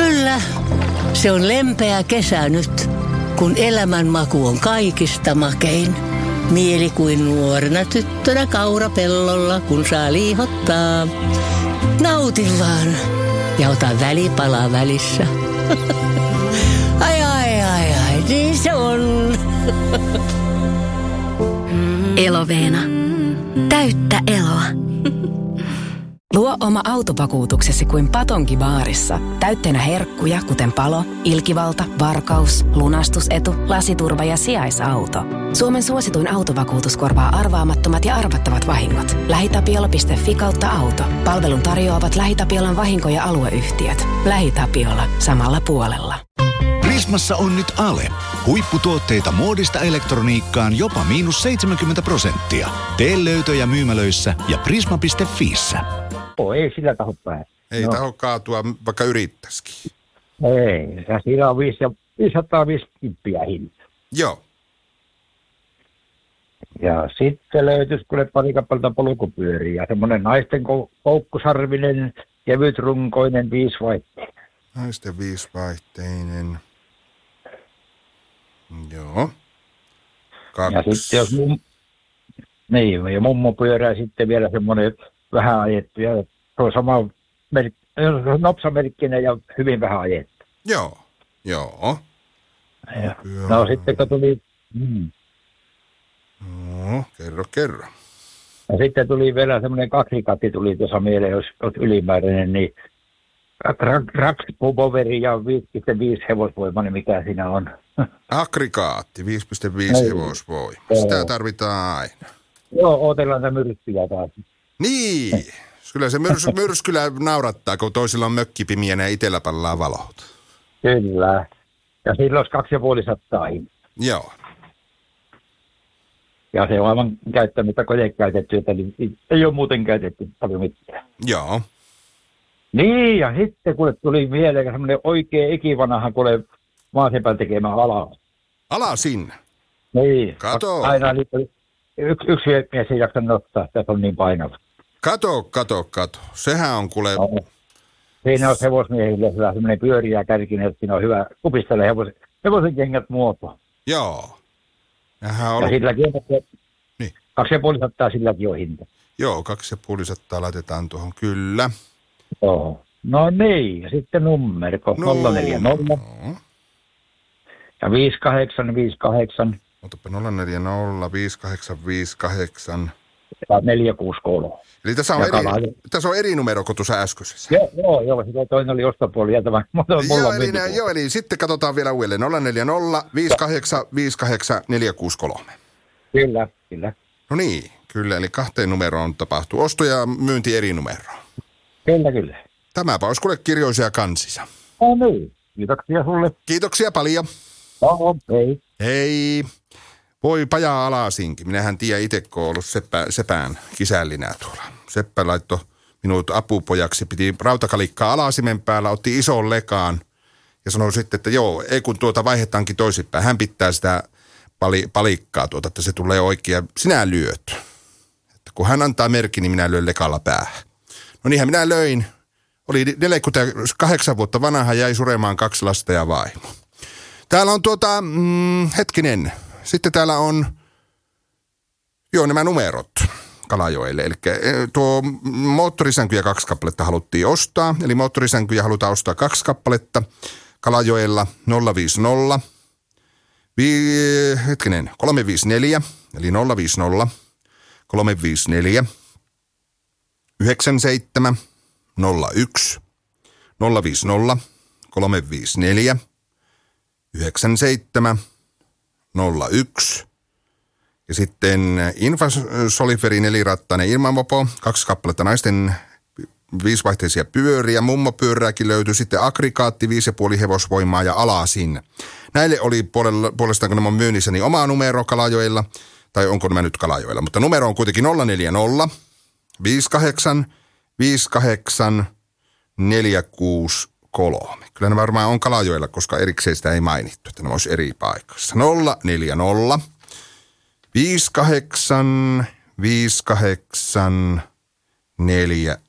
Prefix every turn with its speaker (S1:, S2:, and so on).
S1: Kyllä, se on lempeä kesä nyt, kun elämänmaku on kaikista makein. Mieli kuin nuorena tyttönä kaurapellolla, kun saa liihottaa. Nauti vaan ja ota välipala välissä. Ai, niin se on.
S2: Eloveena. Täyttä eloa. Luo oma autovakuutuksesi kuin Patonki baarissa. Täytteenä herkkuja, kuten palo, ilkivalta, varkaus, lunastusetu, lasiturva ja sijaisauto. Suomen suosituin autovakuutus korvaa arvaamattomat ja arvattavat vahingot. LähiTapiola.fi/auto. Palvelun tarjoavat LähiTapiolan vahinko- ja alueyhtiöt. LähiTapiola. Samalla puolella.
S3: Prismassa on nyt ale. Huipputuotteita muodista elektroniikkaan jopa -70%. Tee löytöjä myymälöissä ja prisma.fiissä.
S4: Ei sillä taho pääse.
S5: Ei taho kaatua, vaikka yrittäisikin.
S4: Ei, ja siinä on 550 hinta.
S5: Joo.
S4: Ja sitten löytyisi kuule pari kappaletta polkupyöriä ja semmoinen naisten koukkusarvinen, kevytrunkoinen 5-vaihteinen.
S5: Naisten 5-vaihteinen. Joo. 2.
S4: Ja sitten jos ja mummo pyörää sitten vielä semmoinen vähän ajettu ja se on sama nopsamerkkinen ja hyvin vähän ajettu.
S5: Joo.
S4: Ja, no sitten kun tuli...
S5: No, kerro.
S4: Ja sitten tuli vielä semmoinen kaksikatti tuli tuossa mieleen, jos olet ylimääräinen, niin Rax-Poveri ja 5,5 hevosvoimainen, mikä siinä on.
S5: Aggregaatti, 5,5 hevosvoima. Sitä tarvitaan aina.
S4: Joo, otellaan tämä myrskyjä taas.
S5: Niin, kyllä se myrskyllä naurattaa, kun toisilla on mökkipimiä ja itsellä pallaa valot.
S4: Kyllä, ja sillä olisi 250 hinta.
S5: Joo.
S4: Ja se on aivan käyttämättä konekäytetty, että ei ole muuten käytetty paljon mitään.
S5: Joo.
S4: Niin, ja sitten kuule tuli mieleen semmoinen oikein ikivanha kuule maasepän tekemä ala.
S5: Ala sinne?
S4: Niin.
S5: Kato.
S4: Aina yksi mies ei jaksa nostaa, tässä on niin painava.
S5: Kato. Sehän on kuule...
S4: No. Siinä on hevosmiehille hyvä semmoinen pyöriä kärkinen, että siinä on hyvä kupistella hevosen kengät muotoa.
S5: Joo.
S4: Ja silläkin on,
S5: niin.
S4: 250 silläkin on hinta.
S5: Joo, 250 laitetaan tuohon, kyllä.
S4: Joo. No niin, ja sitten numero 040. Ja 5858.
S5: Otapa 040 5858.
S4: Ja 463.
S5: Eli tässä on eri numero kuin tuossa äskeisessä.
S4: Joo, sitä toinen oli ostopuoli ja tämä
S5: eli sitten katsotaan vielä uudelleen. 040 5858 463.
S4: Kyllä.
S5: No niin, kyllä, eli 2 numeroon tapahtuu osto- ja myynti eri numeroon.
S4: Kyllä.
S5: Tämäpä olisi kuule kirjoisia kansissa.
S4: No niin, kiitoksia sulle.
S5: Kiitoksia paljon.
S4: Hei.
S5: Hei. Voi pajaa alasinkin. Minähän tiedän itse, kun olen ollut sepään kisällinä tuolla. Seppä laittoi minut apupojaksi, piti rautakalikkaa alasimen päällä, otti ison lekaan ja sanoi sitten, että joo, ei kun vaihdetaankin toisinpäin. Hän pitää sitä palikkaa että se tulee oikein. Sinä lyöt. Että kun hän antaa merkin, niin minä lyön lekalla päähän. No niinhän minä löin. Oli 48 vuotta vanha, jäi suremaan 2 lasta ja vaimo. Täällä on hetkinen. Sitten täällä on, nämä numerot Kalajoelle. Eli tuo moottorisänkyjä 2 kappaletta haluttiin ostaa. Eli moottorisänkyjä halutaan ostaa 2 kappaletta Kalajoella 050. 354, eli 050, 354, 97, 01, 050, 354, 97, 01. Ja sitten Infasoliferi 4-rattainen ilmanvapo, 2 kappaletta naisten 5-vaihteisia pyöriä, mummopyörääkin löytyi, sitten aggregaatti 5,5 hevosvoimaa ja alasin. Näille oli puolestaan, kun nämä on myynnissä, niin oma numero Kalajoella, tai onko nämä nyt Kalajoella, mutta numero on kuitenkin 040 58 58 463. Kyllä ne varmaan on Kalajoella, koska erikseen sitä ei mainittu, että ne olisi eri paikassa. 040 58 58 4